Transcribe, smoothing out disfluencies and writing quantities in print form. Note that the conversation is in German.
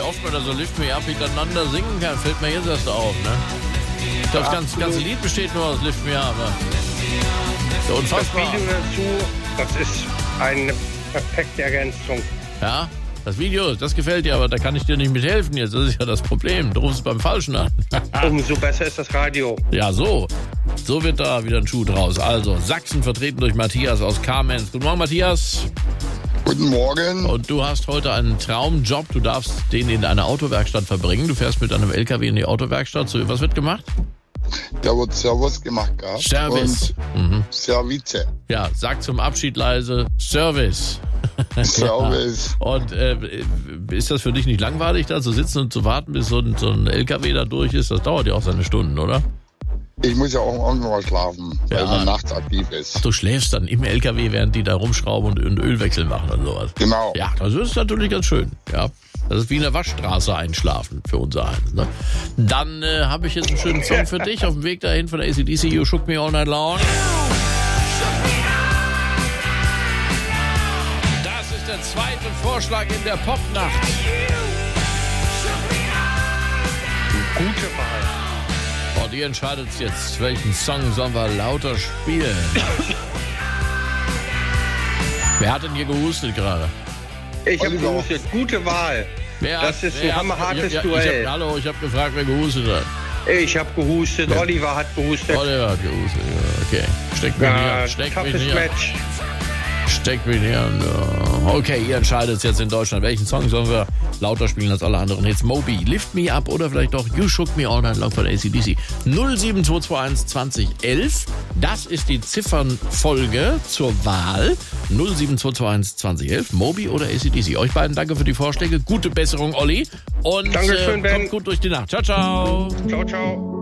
oft man da so Lift Me Up hintereinander singen kann, fällt mir jetzt erst auf, ne? Ich glaube, das ganze Lied besteht nur aus Lift Me Up, ne? So unfassbar. Das Video dazu, das ist eine perfekte Ergänzung. Ja, das Video, das gefällt dir, aber da kann ich dir nicht mithelfen jetzt. Das ist ja das Problem. Du rufst beim Falschen an. Umso besser ist das Radio. Ja, so wird da wieder ein Schuh draus. Also, Sachsen vertreten durch Matthias aus Kamenz. Guten Morgen, Matthias. Guten Morgen. Und du hast heute einen Traumjob. Du darfst den in eine Autowerkstatt verbringen. Du fährst mit einem LKW in die Autowerkstatt. So, was wird gemacht? Da wird Service gemacht gehabt. Service. Und Service. Ja, sag zum Abschied leise Service. Service. Und ist das für dich nicht langweilig, da zu sitzen und zu warten, bis so ein LKW da durch ist? Das dauert ja auch seine Stunden, oder? Ich muss ja auch irgendwann mal schlafen, weil man nachts aktiv ist. Ach, du schläfst dann im LKW, während die da rumschrauben und Ölwechsel machen und sowas. Genau. Ja, das ist natürlich ganz schön. Ja, das ist wie in der Waschstraße einschlafen für unser eins. Ne? Dann habe ich jetzt einen schönen Song für dich auf dem Weg dahin von der AC/DC, You Shook Me All Night Long. Das ist der zweite Vorschlag in der Popnacht. Gute Wahl. Und ihr entscheidet jetzt, welchen Song sollen wir lauter spielen. Wer hat denn hier gehustet gerade? Ich habe gehustet. Gute Wahl. Das ist ein hammerhartes Duell. Ich habe gefragt, wer gehustet hat. Ich habe gehustet. Ja. Oliver hat gehustet. Oliver hat gehustet, ja, okay. Steck mich nicht an. Steck mich nicht an. Okay, ihr entscheidet jetzt in Deutschland, welchen Song sollen wir lauter spielen als alle anderen. Jetzt Moby, Lift Me Up oder vielleicht auch You Shook Me All Night Long von AC/DC. 07221 2011. Das ist die Ziffernfolge zur Wahl. 07221 2011. Moby oder AC/DC. Euch beiden danke für die Vorschläge. Gute Besserung, Olli. Und Dankeschön, Ben. kommt gut durch die Nacht. Ciao, ciao. Ciao, ciao.